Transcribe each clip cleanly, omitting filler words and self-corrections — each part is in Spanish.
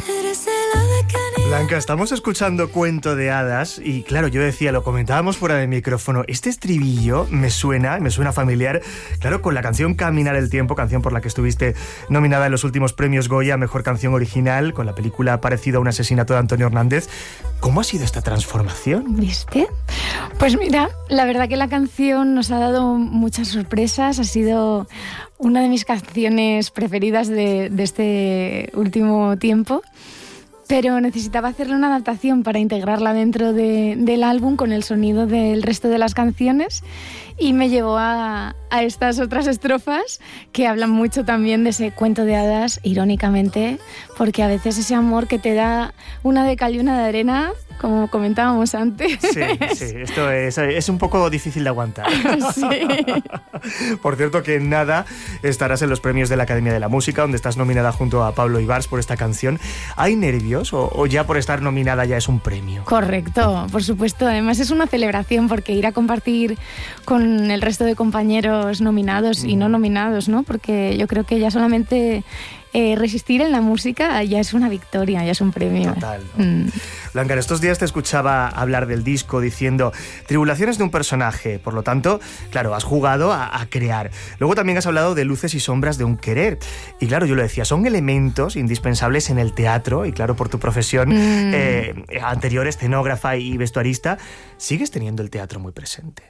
Blanca, estamos escuchando Cuento de Hadas y claro, yo decía, lo comentábamos fuera del micrófono, este estribillo me suena familiar, claro, con la canción Caminar el Tiempo, canción por la que estuviste nominada en los últimos premios Goya, Mejor Canción Original, con la película Parecido a un asesinato de Antonio Hernández. ¿Cómo ha sido esta transformación? ¿Viste? Pues mira, la verdad que la canción nos ha dado muchas sorpresas, ha sido una de mis canciones preferidas de este último tiempo. Pero necesitaba hacerle una adaptación para integrarla dentro del álbum con el sonido del resto de las canciones y me llevó a estas otras estrofas que hablan mucho también de ese cuento de hadas, irónicamente, porque a veces ese amor que te da una de cal y una de arena, como comentábamos antes. Sí, esto es un poco difícil de aguantar. Sí. Por cierto que en nada estarás en los premios de la Academia de la Música, donde estás nominada junto a Pablo Ibars por esta canción. ¿Hay nervios o ya por estar nominada ya es un premio? Correcto, por supuesto. Además es una celebración porque ir a compartir con el resto de compañeros nominados y no nominados, ¿no? Porque yo creo que ya solamente resistir en la música ya es una victoria, ya es un premio. Total, ¿no? Blanca, en estos días te escuchaba hablar del disco diciendo tribulaciones de un personaje, por lo tanto, claro, has jugado a crear. Luego también has hablado de luces y sombras de un querer. Y claro, yo lo decía, son elementos indispensables en el teatro y claro, por tu profesión anterior, escenógrafa y vestuarista, sigues teniendo el teatro muy presente.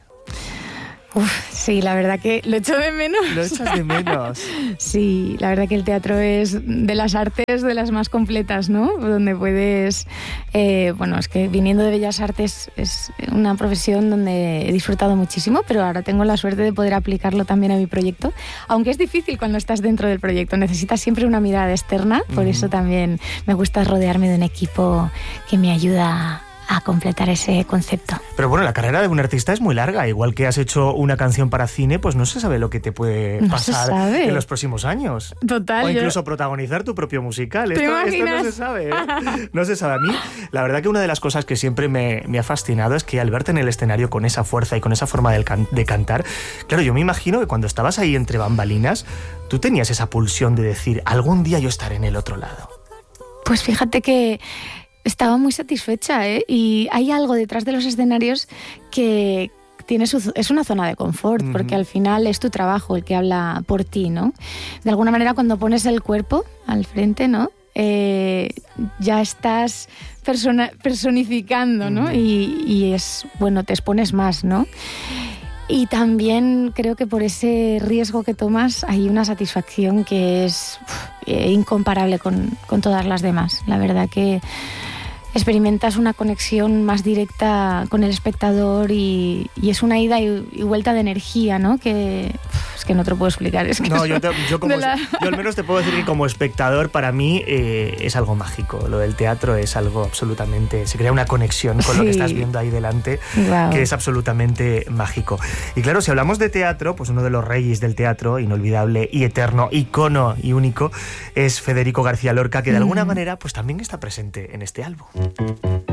Sí, la verdad que lo echo de menos. ¿Lo echas de menos? Sí, la verdad que el teatro es de las artes de las más completas, ¿no? Donde puedes... es que viniendo de Bellas Artes es una profesión donde he disfrutado muchísimo, pero ahora tengo la suerte de poder aplicarlo también a mi proyecto, aunque es difícil cuando estás dentro del proyecto, necesitas siempre una mirada externa, por eso también me gusta rodearme de un equipo que me ayuda a completar ese concepto. Pero bueno, la carrera de un artista es muy larga. Igual que has hecho una canción para cine, pues no se sabe lo que te puede pasar en los próximos años. Total. O incluso protagonizar tu propio musical. ¿Te esto imaginas? no se sabe, ¿eh? No se sabe. A mí, la verdad que una de las cosas que siempre me ha fascinado es que al verte en el escenario con esa fuerza y con esa forma de cantar, claro, yo me imagino que cuando estabas ahí entre bambalinas, tú tenías esa pulsión de decir, algún día yo estaré en el otro lado. Pues fíjate que estaba muy satisfecha, ¿eh? Y hay algo detrás de los escenarios que es una zona de confort, porque al final es tu trabajo el que habla por ti, ¿no? De alguna manera, cuando pones el cuerpo al frente, ¿no? Ya estás personificando, ¿no? Y es, bueno, te expones más, ¿no? Y también creo que por ese riesgo que tomas hay una satisfacción que es incomparable con todas las demás. La verdad que experimentas una conexión más directa con el espectador y es una ida y vuelta de energía, ¿no? Que es que no te lo puedo explicar. Es que no, yo al menos te puedo decir que como espectador para mí es algo mágico. Lo del teatro es algo absolutamente... Se crea una conexión con lo que estás viendo ahí delante, que es absolutamente mágico. Y claro, si hablamos de teatro, pues uno de los reyes del teatro, inolvidable y eterno, icono y único, es Federico García Lorca, que de alguna manera pues también está presente en este álbum.